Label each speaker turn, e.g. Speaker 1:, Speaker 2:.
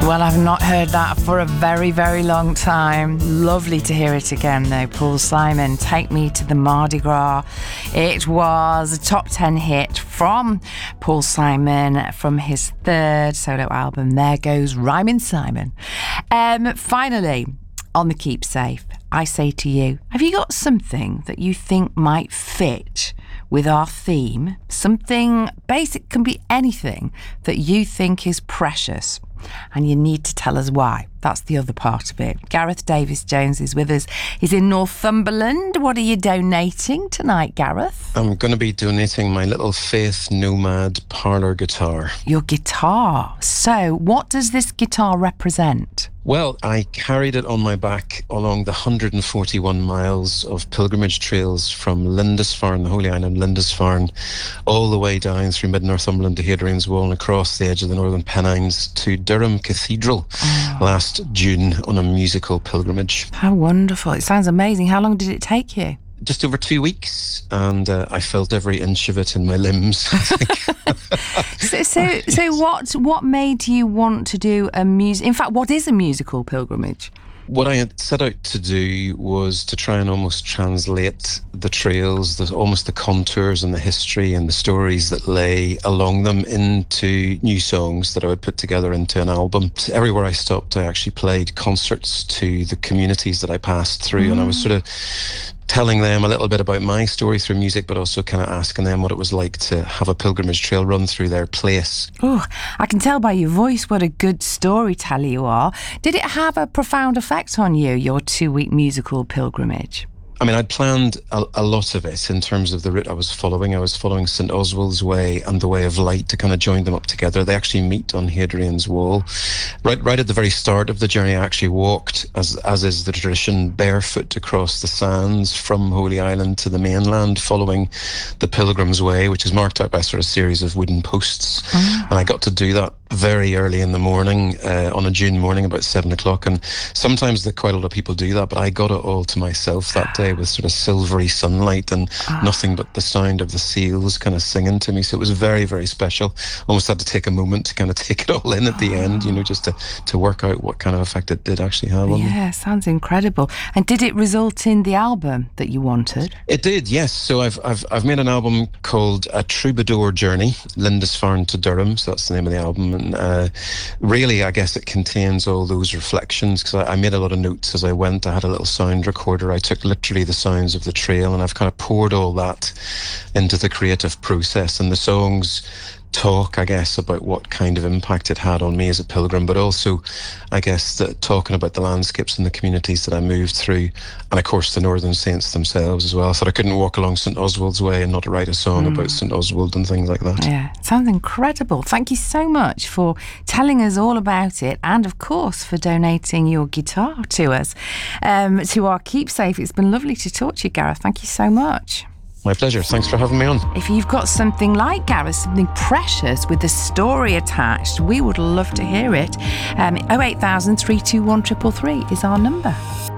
Speaker 1: Well, I've not heard that for a very, very long time. Lovely to hear it again, though. Paul Simon, Take Me to the Mardi Gras. It was a top 10 hit from Paul Simon from his third solo album, There Goes Rhyming Simon. Finally, on the Keep Safe, I say to you, have you got something that you think might fit with our theme? Something basic, can be anything that you think is precious, and you need to tell us why. That's the other part of it. Gareth Davies-Jones is with us. He's in Northumberland. What are you donating tonight, Gareth?
Speaker 2: I'm going to be donating my little Faith Nomad parlour guitar.
Speaker 1: Your guitar. So, what does this guitar represent?
Speaker 2: Well, I carried it on my back along the 141 miles of pilgrimage trails from Lindisfarne, the Holy Island, Lindisfarne, all the way down through mid-Northumberland to Hadrian's Wall and across the edge of the Northern Pennines to Durham Cathedral last June on a musical pilgrimage.
Speaker 1: How wonderful. It sounds amazing. How long did it take you?
Speaker 2: Just over 2 weeks, and I felt every inch of it in my limbs.
Speaker 1: So what made you want to do a music? In fact, what is a musical pilgrimage?
Speaker 2: What I had set out to do was to try and almost translate the trails, almost the contours and the history and the stories that lay along them into new songs that I would put together into an album. Everywhere I stopped, I actually played concerts to the communities that I passed through, and I was sort of telling them a little bit about my story through music, but also kind of asking them what it was like to have a pilgrimage trail run through their place.
Speaker 1: Oh, I can tell by your voice what a good storyteller you are. Did it have a profound effect on you, your 2-week musical pilgrimage?
Speaker 2: I mean, I'd planned a lot of it in terms of the route I was following. I was following St Oswald's Way and the Way of Light to kind of join them up together. They actually meet on Hadrian's Wall. Right at the very start of the journey, I actually walked, as is the tradition, barefoot across the sands from Holy Island to the mainland, following the Pilgrim's Way, which is marked out by a sort of series of wooden posts. And I got to do that very early in the morning, on a June morning, about 7 o'clock. And sometimes quite a lot of people do that, but I got it all to myself that day with sort of silvery sunlight and nothing but the sound of the seals kind of singing to me. So it was very, very special. Almost had to take a moment to kind of take it all in at the end, just to work out what kind of effect it did actually have on me.
Speaker 1: Yeah, sounds incredible. And did it result in the album that you wanted?
Speaker 2: It did, yes. So I've made an album called A Troubadour Journey, Lindisfarne to Durham. So that's the name of the album. And really, I guess it contains all those reflections, because I made a lot of notes as I went. I had a little sound recorder. I took literally the sounds of the trail, and I've kind of poured all that into the creative process. And the songs talk, I guess, about what kind of impact it had on me as a pilgrim, but also, I guess, talking about the landscapes and the communities that I moved through, and of course the Northern Saints themselves as well. So I couldn't walk along St Oswald's Way and not write a song about St Oswald and things like that.
Speaker 1: Yeah, it sounds incredible. Thank you so much for telling us all about it, and of course for donating your guitar to us, to our keepsake. It's been lovely to talk to you, Gareth. Thank you so much.
Speaker 2: My pleasure. Thanks for having me on.
Speaker 1: If you've got something like Gareth, something precious with a story attached, we would love to hear it. 08000 321 333 is our number.